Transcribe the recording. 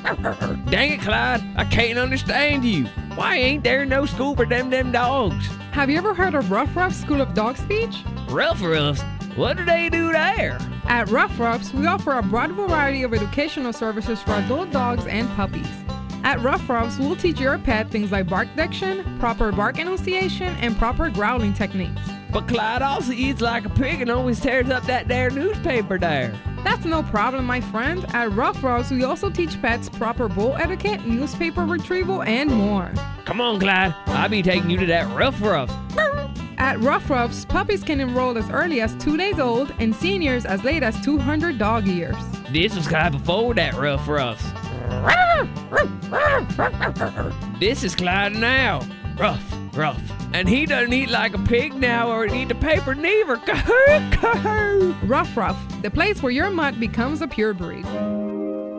Dang it, Clyde. I can't understand you. Why ain't there no school for them dogs? Have you ever heard of Rough Ruffs School of Dog Speech? Rough Ruffs? What do they do there? At Rough Ruffs, we offer a broad variety of educational services for adult dogs and puppies. At Rough Ruffs, we'll teach your pet things like bark diction, proper bark enunciation, and proper growling techniques. But Clyde also eats like a pig and always tears up that there newspaper there. That's no problem, my friend. At Rough Ruffs, we also teach pets proper bowl etiquette, newspaper retrieval, and more. Come on, Clyde. I'll be taking you to that Rough Ruffs. At Rough Ruffs, puppies can enroll as early as 2 days old and seniors as late as 200 dog years. This was Clyde before that Rough Ruffs. This is Clyde now. Rough. And he doesn't eat like a pig now or eat the paper neither. Rough Ruff, the place where your mutt becomes a pure breed.